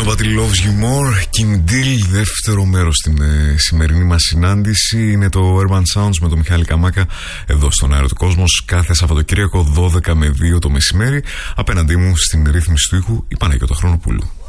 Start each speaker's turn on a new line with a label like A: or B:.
A: Nobody Loves You More, Kim Deal, δεύτερο μέρος στην σημερινή μας συνάντηση. Είναι το Urban Sounds με τον Μιχάλη Καμάκα εδώ στον Αέρα του Κόσμος. Κάθε Σαββατοκύριακο 12 με 2 το μεσημέρι. Απέναντί μου στην ρύθμιση του ήχου η Παναγιώτα Χρονοπούλου.